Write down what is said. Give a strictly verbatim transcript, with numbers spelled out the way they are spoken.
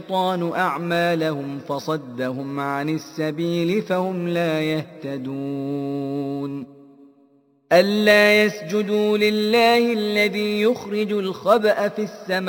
الشيطان أعمالهم فصدهم عن السبيل فهم لا يهتدون ألا يسجدوا لله الذي يخرج الخبأ في السماوات